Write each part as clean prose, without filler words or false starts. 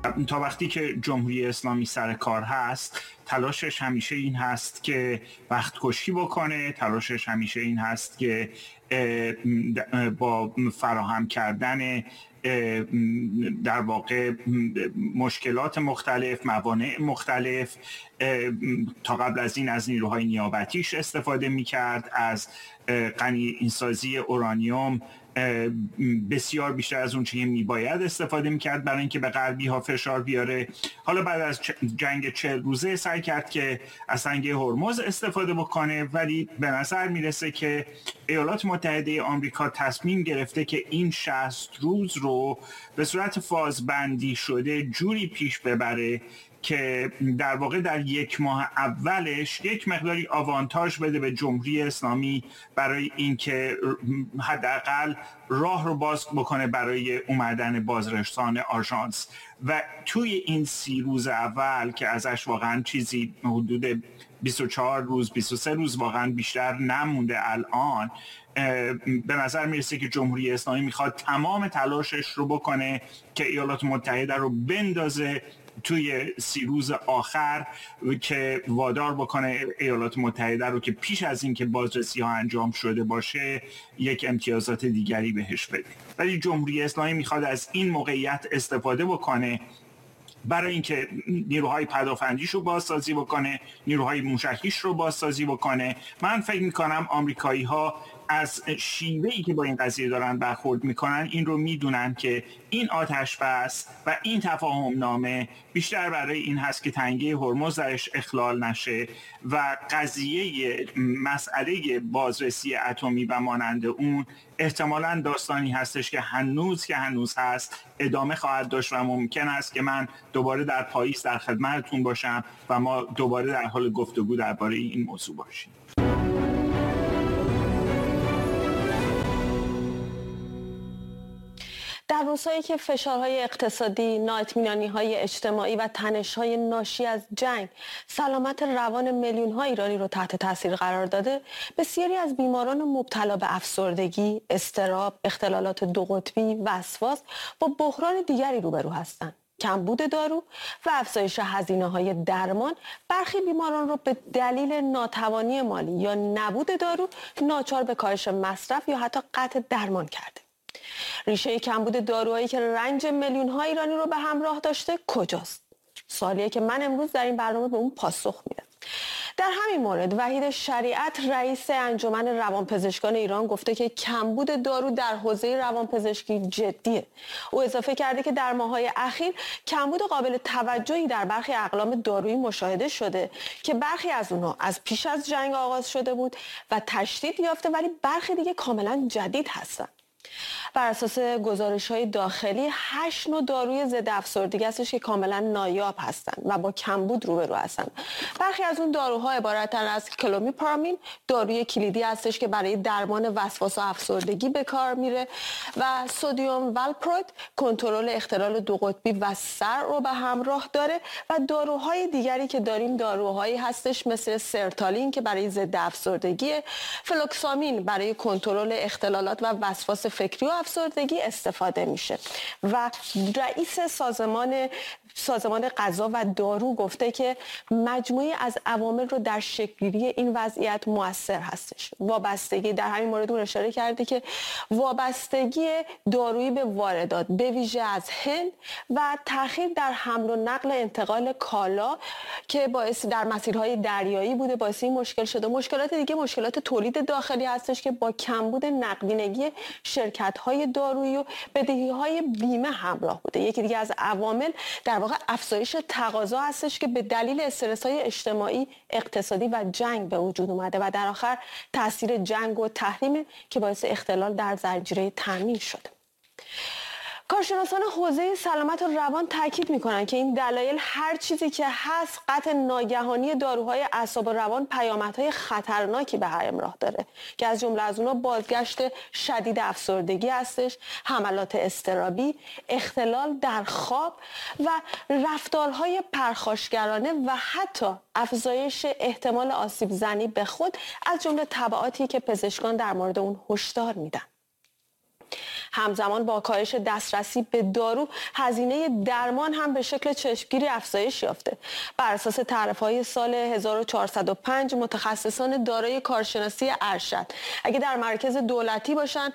تا وقتی که جمهوری اسلامی سر کار هست تلاشش همیشه این هست که وقت کشی بکنه، تلاشش همیشه این هست که با فراهم کردن در واقع مشکلات مختلف، موانع مختلف، تا قبل از این از نیروهای نیابتیش استفاده می‌کرد، از غنی‌سازی اورانیوم بسیار بیشتر از اون چیزی میباید استفاده میکرد برای اینکه به غربی ها فشار بیاره. حالا بعد از جنگ 40 روزه سعی کرد که از تنگه هرمز استفاده بکنه، ولی به نظر میرسه که ایالات متحده آمریکا تصمیم گرفته که این 60 روز رو به صورت فازبندی شده جوری پیش ببره که در واقع در یک ماه اولش یک مقداری آوانتاژ بده به جمهوری اسلامی برای اینکه حداقل راه رو باز بکنه برای اومدن بازرسان آژانس. و توی این 30 روز اول که ازش واقعا چیزی حدود 24 روز 23 روز واقعا بیشتر نمونده الان، به نظر میرسه که جمهوری اسلامی میخواد تمام تلاشش رو بکنه که ایالات متحده رو بندازه توی 30 روز آخر که وادار بکنه ایالات متحده رو که پیش از این که بازرسی ها انجام شده باشه یک امتیازات دیگری بهش بده. ولی جمهوری اسلامی میخواد از این موقعیت استفاده بکنه برای اینکه نیروهای پدافندیش رو بازسازی بکنه، نیروهای موشکیش رو بازسازی بکنه. من فکر میکنم آمریکایی ها از شیوهی که با این قضیه دارن برخورد میکنن این رو میدونن که این آتش بس و این تفاهم نامه بیشتر برای این هست که تنگه هرمز درش اخلال نشه و قضیه مسئله بازرسی اتمی و مانند اون احتمالاً داستانی هستش که هنوز هست ادامه خواهد داشت و ممکن است که من دوباره در پاییز در خدمتتون باشم و ما دوباره در حال گفتگو درباره این موضوع باشیم. در روزهایی که فشارهای اقتصادی، نااطمینانی‌های اجتماعی و تنش‌های ناشی از جنگ سلامت روان میلیون‌ها ایرانی رو تحت تاثیر قرار داده، بسیاری از بیماران مبتلا به افسردگی، اضطراب، اختلالات دو قطبی، وسواس با بحران دیگری روبرو هستند. کمبود دارو و افزایش هزینه‌های درمان برخی بیماران رو به دلیل ناتوانی مالی یا نبود دارو ناچار به کاهش مصرف یا حتی قطع درمان کرده. ریشه کمبود داروهایی که رنج میلیون‌ها ایرانی رو به همراه داشته کجاست؟ سوالیه که من امروز در این برنامه به اون پاسخ میدم. در همین مورد وحید شریعت رئیس انجمن روانپزشکان ایران گفته که کمبود دارو در حوزه روانپزشکی جدیه. او اضافه کرده که در ماه‌های اخیر کمبود قابل توجهی در برخی اقلام دارویی مشاهده شده که برخی از اونها از پیش از جنگ آغاز شده بود و تشدید یافته، ولی برخی دیگه کاملا جدید هستن. بر اساس گزارش‌های داخلی 8 نوع داروی ضد افسردگی هستش که کاملا نایاب هستند و با کمبود روبرو هستند. برخی از اون داروها عبارتن از کلومیپارامین، داروی کلیدی هستش که برای درمان وسواس و افسردگی به کار میره، و سدیم والپروید کنترل اختلال دو قطبی و سر رو به همراه داره، و داروهای دیگری که داریم داروهایی هستش مثل سرتالین که برای ضد افسردگی، فلوکسامین برای کنترل اختلالات و وسواس فکری و افسردگی استفاده میشه. و رئیس سازمان غذا و دارو گفته که مجموعی از عوامل رو در شکل‌گیری این وضعیت مؤثر هستش. وابستگی، در همین مورد اون اشاره کرده که وابستگی دارویی به واردات به ویژه از هند و تأخیر در حمل و نقل انتقال کالا که باعث در مسیرهای دریایی بوده باعث این مشکل شده. مشکلات دیگه مشکلات تولید داخلی هستش که با کمبود نقدینگی شرکت‌های دارویی و بدهی‌های بیمه همراه بوده. یکی دیگه از عوامل در واقع افزایش تقاضا هستش که به دلیل استرس‌های اجتماعی، اقتصادی و جنگ به وجود اومده، و در آخر تاثیر جنگ و تحریم که باعث اختلال در زنجیره تامین شده. کارشناسان حوزه سلامت روان تاکید میکنن که این دلایل هر چیزی که هست قطع ناگهانی داروهای اعصاب و روان پیامدهای خطرناکی به همراه داره که از جمله از اونها بازگشت شدید افسردگی هستش، حملات اضطرابی، اختلال در خواب و رفتارهای پرخاشگرانه و حتی افزایش احتمال آسیب زنی به خود از جمله تبعاتی که پزشکان در مورد اون هشدار میدن. همزمان با کاهش دسترسی به دارو، هزینه درمان هم به شکل چشمگیری افزایش یافته. بر اساس تعرفه‌های سال 1405 متخصصان دارای کارشناسی ارشد اگه در مرکز دولتی باشن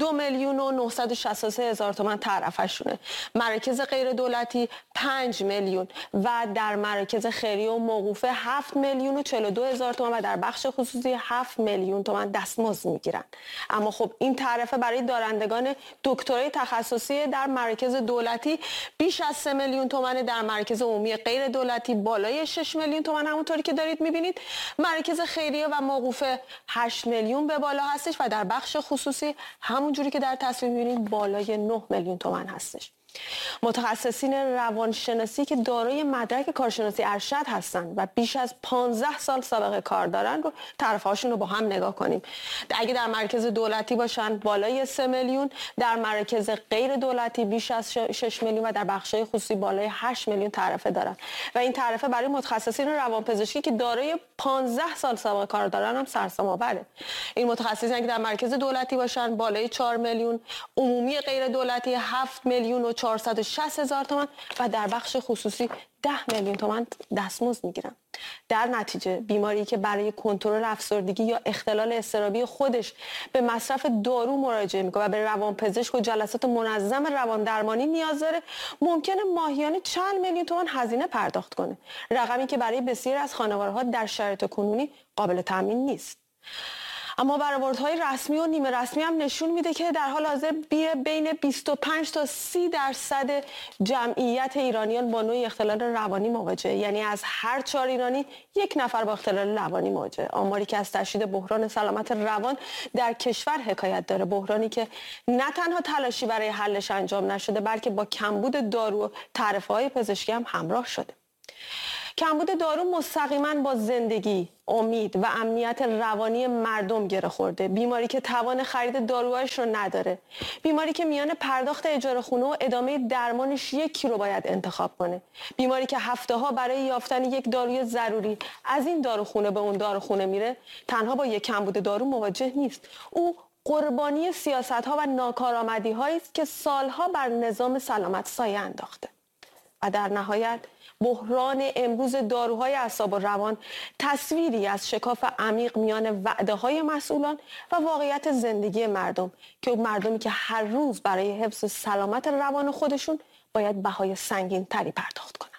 2,963,000 تومان تعرفه‌شونه، مراکز غیر دولتی 5 میلیون و در مراکز خیریه و موقوفه 7,042,000 تومان و در بخش خصوصی 7 میلیون تومان دستمزد میگیرن. اما خب این تعرفه برای دارندگان دکترای تخصصی در مراکز دولتی بیش از 3 میلیون تومان، در مراکز عمومی غیر دولتی بالای 6 میلیون تومان همونطوری که دارید میبینید، مراکز خیریه و موقوفه 8 میلیون به بالا هستش و در بخش خصوصی همونجوری که در تصویر میبینید بالای 9 میلیون تومان هستش. متخصصین روانشناسی که دارای مدرک کارشناسی ارشد هستند و بیش از 15 سال سابقه کار دارن رو تعرفه‌هاشون رو با هم نگاه کنیم. اگه در مرکز دولتی باشن بالای 3 میلیون، در مرکز غیر دولتی بیش از 6 میلیون و در بخش‌های خصوصی بالای 8 میلیون تعرفه دارن و این تعرفه برای متخصصین روانپزشکی که دارای 15 سال سابقه کار دارن هم سرسام‌آوره. این متخصصین که در مرکز دولتی باشن بالای 4 میلیون، عمومی غیر دولتی 7 میلیون و 460,000 تومان و در بخش خصوصی 10 میلیون تومان دستمزد میگیرن. در نتیجه بیماری که برای کنترل افسردگی یا اختلال اضطرابی خودش به مصرف دارو مراجعه میکنه و به روانپزشک و جلسات منظم روان درمانی نیاز داره، ممکنه ماهیانه چند میلیون تومان هزینه پرداخت کنه، رقمی که برای بسیاری از خانوارها در شرایط کنونی قابل تامین نیست. اما برآوردهای رسمی و نیمه رسمی هم نشون میده که در حال حاضر بین 25 تا 30% جمعیت ایرانیان با نوعی اختلال روانی مواجهه، یعنی از هر 4 ایرانی 1 نفر با اختلال روانی مواجهه. آماری که از تشدید بحران سلامت روان در کشور حکایت داره، بحرانی که نه تنها تلاشی برای حلش انجام نشده بلکه با کمبود دارو و تعرفه‌های پزشکی هم همراه شده. کمبود دارو مستقیما با زندگی، امید و امنیت روانی مردم گره خورده. بیماری که توان خرید داروهایش رو نداره، بیماری که میان پرداخت اجاره خونه و ادامه درمانش یکی رو باید انتخاب کنه، بیماری که هفته‌ها برای یافتن یک داروی ضروری از این داروخونه به اون داروخونه میره، تنها با یک کمبود دارو مواجه نیست. او قربانی سیاست‌ها و ناکارآمدی‌هایی است که سالها بر نظام سلامت سایه انداخته. و در نهایت بحران امروز داروهای اعصاب و روان تصویری از شکاف عمیق میان وعده‌های مسئولان و واقعیت زندگی مردمی که هر روز برای حفظ سلامت روان خودشون باید بهای سنگین تری پرداخت کنند.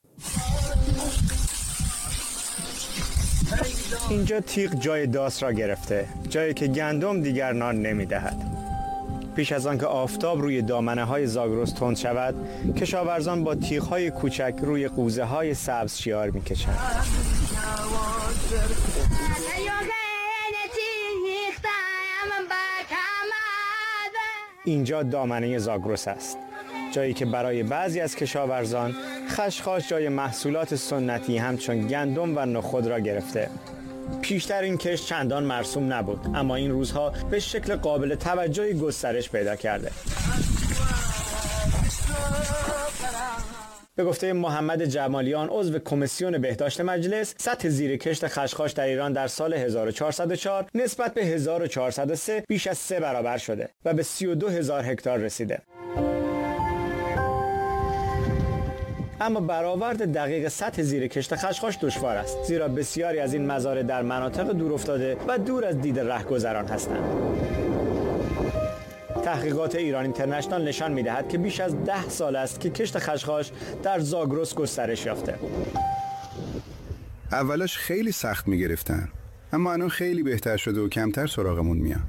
اینجا تیغ جای داس را گرفته، جایی که گندم دیگر نان نمی‌دهد. پیش از آن که آفتاب روی دامنه‌های زاگرس تند شود، کشاورزان با تیغ‌های کوچک روی قوزه‌های سبز شیار می‌کشند. اینجا دامنه زاگرس است، جایی که برای بعضی از کشاورزان خشخاش جای محصولات سنتی همچون گندم و نخود را گرفته. پیشتر این کشت چندان مرسوم نبود، اما این روزها به شکل قابل توجهی گسترش پیدا کرده. به گفته محمد جمالیان، عضو کمیسیون بهداشت مجلس، سطح زیر کشت خشخاش در ایران در سال 1404 نسبت به 1403 بیش از 3 برابر شده و به 32,000 هکتار رسیده. اما برآورد دقیق سطح زیر کشت خشخاش دشوار است، زیرا بسیاری از این مزارع در مناطق دورافتاده و دور از دید رهگذران هستند. تحقیقات ایران اینترنشنال نشان می‌دهد که بیش از 10 سال است که کشت خشخاش در زاگرس گسترش یافته. اولاش خیلی سخت می‌گرفتن، اما الان خیلی بهتر شده و کمتر سراغمون میان.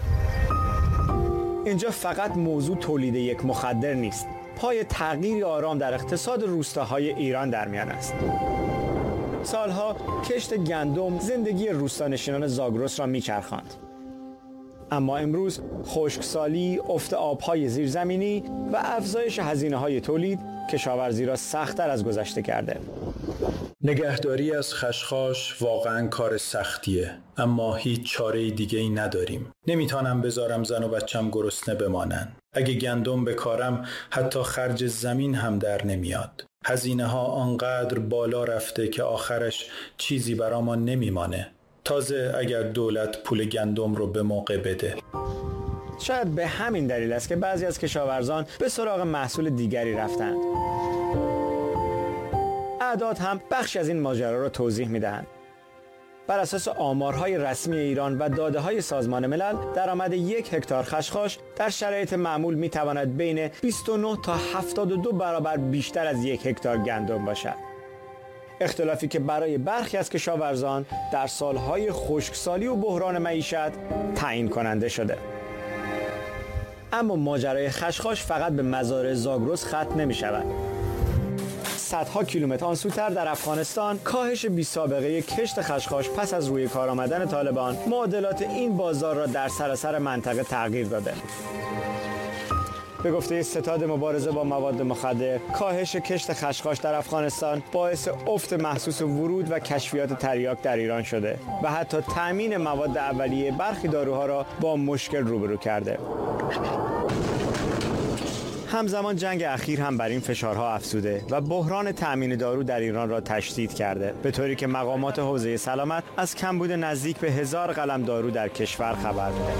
اینجا فقط موضوع تولید یک مخدر نیست، پای تغییری آرام در اقتصاد روستاهای ایران در میان است. سالها کشت گندم زندگی روستانشینان زاگرس را میچرخاند، اما امروز خشکسالی، افت آبهای زیرزمینی و افزایش هزینه‌های تولید کشاورزی را سخت‌تر از گذشته کرده. نگهداری از خشخاش واقعاً کار سختیه، اما هیچ چاره دیگه‌ای نداریم. نمیتونم بذارم زن و بچم گرسنه بمانن. اگه گندم بکارم حتی خرج زمین هم در نمیاد. هزینه ها آنقدر بالا رفته که آخرش چیزی برامان نمیمانه. تازه اگر دولت پول گندم رو به موقع بده. شاید به همین دلیل است که بعضی از کشاورزان به سراغ محصول دیگری رفتند. اعداد هم بخشی از این ماجرا را توضیح می‌دهند. بر اساس آمارهای رسمی ایران و داده‌های سازمان ملل، درآمد 1 هکتار خشخاش در شرایط معمول می‌تواند بین 29 تا 72 برابر بیشتر از 1 هکتار گندم باشد. اختلافی که برای برخی از کشاورزان در سالهای خشکسالی و بحران معیشت تعیین کننده شده. اما ماجرای خشخاش فقط به مزارع زاگرس ختم نمی‌شود. صدها کیلومتر آنسوتر در افغانستان کاهش بی سابقه کشت خشخاش پس از روی کار آمدن طالبان معادلات این بازار را در سراسر منطقه تغییر داده. به گفته ستاد مبارزه با مواد مخدر، کاهش کشت خشخاش در افغانستان باعث افت محسوس ورود و کشفیات تریاک در ایران شده و حتی تأمین مواد اولیه برخی داروها را با مشکل روبرو کرده. همزمان جنگ اخیر هم بر این فشارها افزوده و بحران تأمین دارو در ایران را تشدید کرده، به طوری که مقامات حوزه سلامت از کمبود نزدیک به 1000 قلم دارو در کشور خبر می‌دهند.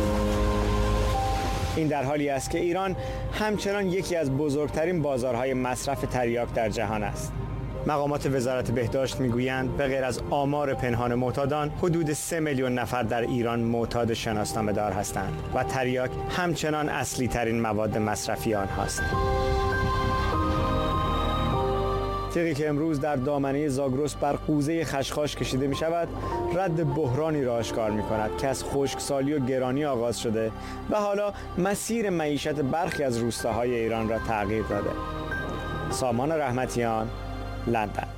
این در حالی است که ایران همچنان یکی از بزرگترین بازارهای مصرف تریاک در جهان است. مقامات وزارت بهداشت میگویند به غیر از آمار پنهان معتادان، حدود 3 میلیون نفر در ایران معتاد شناسنامه دار هستند و تریاک همچنان اصلی ترین مواد مصرفی آنهاست. تیغی که امروز در دامنه زاگرس بر قوزه خشخاش کشیده می شود، رد بحرانی را آشکار می کند که از خشکسالی و گرانی آغاز شده و حالا مسیر معیشت برخی از روستاهای ایران را تغییر داده. سامان رحمتیان، لندن.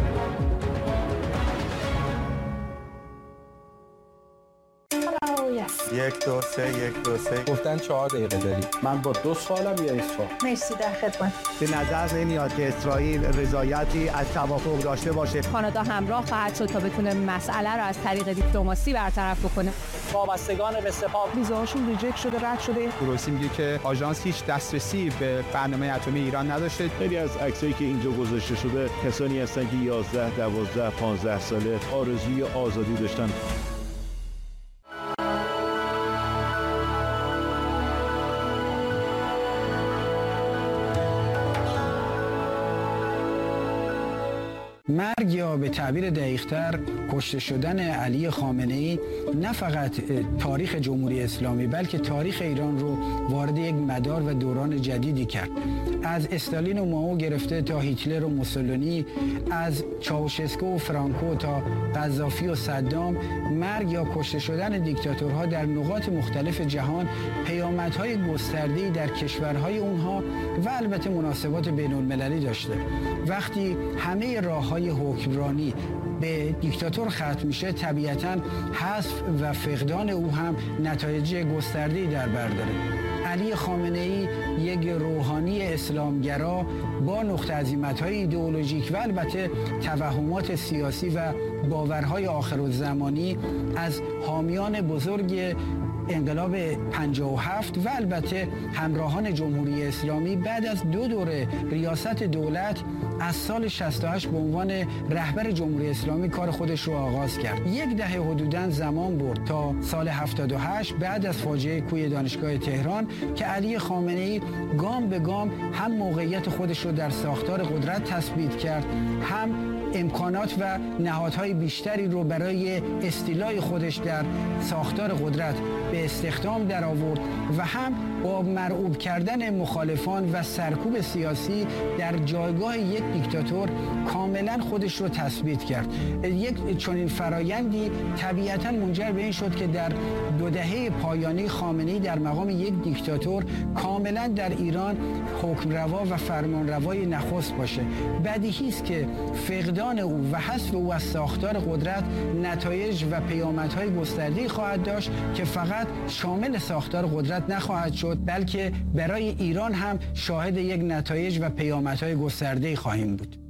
یک دو سه گفتن 4 دقیقه داری. من با 2 سوالم یا 1 سوال؟ مرسی، در خدمت. به نظر نمیاد که اسرائیل رضایتی از توافق داشته باشه. کانادا همراه خواهد شد تا بتونه مسئله رو از طریق دیپلماسی برطرف بکنه. وابستگان به سپاه ویزاشون ریجکت شده، رد شده. گروسی میگه که آژانس هیچ دسترسی به برنامه اتمی ایران نداشته. خیلی از عکسایی که اینجا گذاشته شده کسانی هستن که 11 12 15 ساله آرزوی آزادی داشتن. مرگ یا به تعبیر دقیق‌تر کشته شدن علی خامنه‌ای نه فقط تاریخ جمهوری اسلامی بلکه تاریخ ایران رو وارد یک مدار و دوران جدیدی کرد. از استالین و مائو گرفته تا هیتلر و موسولینی، از چاوشسکو و فرانکو تا قذافی و صدام، مرگ یا کشته شدن دیکتاتورها در نقاط مختلف جهان پیامدهای گسترده‌ای در کشورهای اونها و البته مناسبات بین‌المللی داشته. وقتی همه راه‌های حکمرانی به دیکتاتور ختم میشه، طبیعتاً حذف و فقدان او هم نتایج گسترده‌ای در بر داره. علی خامنه‌ای یک روحانی اسلامگرا با نقطه عظیمت‌های ایدئولوژیک و البته توهمات سیاسی و باورهای آخرالزمانی از حامیان بزرگ انقلاب 57 و البته همراهان جمهوری اسلامی بعد از 2 دوره ریاست دولت از سال 68 به عنوان رهبر جمهوری اسلامی کار خودش رو آغاز کرد. 10 دهه حدوداً زمان برد تا سال 78 بعد از فاجعه کوی دانشگاه تهران که علی خامنه‌ای گام به گام هم موقعیت خودش رو در ساختار قدرت تثبیت کرد، هم امکانات و نهادهای بیشتری رو برای استیلای خودش در ساختار قدرت به استخدام در آورد و هم با مرعوب کردن مخالفان و سرکوب سیاسی در جایگاه یک دیکتاتور کاملا خودش رو تثبیت کرد. یک چنین فرایندی طبیعتا منجر به این شد که در 2 دهه پایانی خامنه‌ای در مقام یک دیکتاتور کاملا در ایران حکمروا و فرمانروای نخست باشه. بدیهی است که فقدان او و حذف او از ساختار قدرت نتایج و پیامدهای گسترده‌ای خواهد داشت که فقط شامل ساختار قدرت نخواهد شد بلکه برای ایران هم شاهد یک نتایج و پیامدهای گسترده‌ای خواهیم بود.